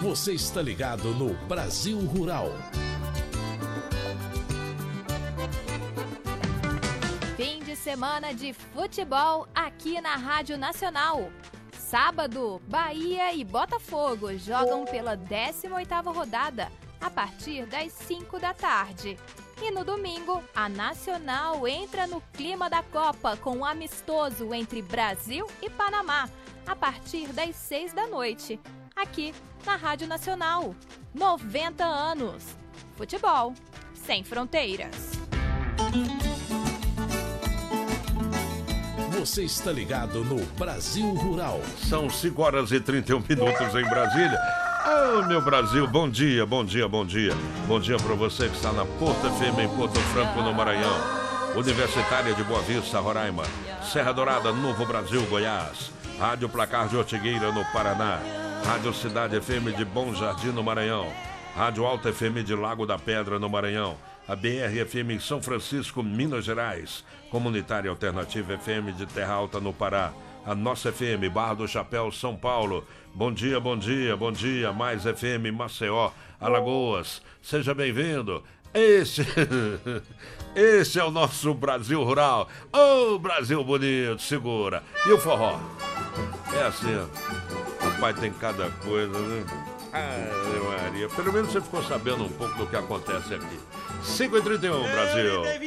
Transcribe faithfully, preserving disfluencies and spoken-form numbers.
Você está ligado no Brasil Rural. Fim de semana de futebol aqui na Rádio Nacional. Sábado, Bahia e Botafogo jogam pela décima oitava rodada, a partir das cinco da tarde. E no domingo, a Nacional entra no clima da Copa com um amistoso entre Brasil e Panamá, a partir das seis da noite, aqui na Rádio Nacional. noventa anos. Futebol sem fronteiras. Você está ligado no Brasil Rural. São cinco horas e trinta e um minutos em Brasília. Ah, meu Brasil, bom dia, bom dia, bom dia. Bom dia para você que está na Porto F M em Porto Franco, no Maranhão. Universitária de Boa Vista, Roraima. Serra Dourada, Novo Brasil, Goiás. Rádio Placar de Ortigueira, no Paraná. Rádio Cidade F M de Bom Jardim, no Maranhão. Rádio Alta F M de Lago da Pedra, no Maranhão. A B R F M em São Francisco, Minas Gerais. Comunitária Alternativa F M de Terra Alta, no Pará. A Nossa F M, Barra do Chapéu, São Paulo. Bom dia, bom dia, bom dia. Mais F M, Maceió, Alagoas. Seja bem-vindo. Esse, esse é o nosso Brasil Rural. Ô, oh, Brasil bonito, segura. E o forró? É assim, ó. O pai tem cada coisa, né? Ai, Maria. Pelo menos você ficou sabendo um pouco do que acontece aqui. cinco e trinta e um, Brasil.